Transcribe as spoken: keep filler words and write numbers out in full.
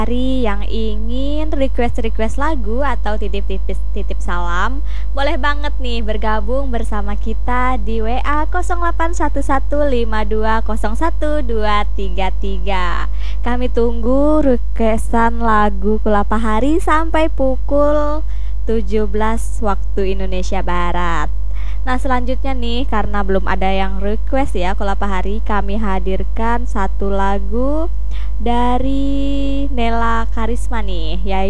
Hari yang ingin request-request lagu atau titip-titip titip salam, boleh banget nih bergabung bersama kita di W A nol delapan satu satu lima dua nol satu dua tiga tiga. Kami tunggu requestan lagu Kulapa Hari sampai pukul tujuh belas waktu Indonesia Barat. Nah, selanjutnya nih, karena belum ada yang request ya Kulapa Hari, kami hadirkan satu lagu dari Nela Karisma nih, yaitu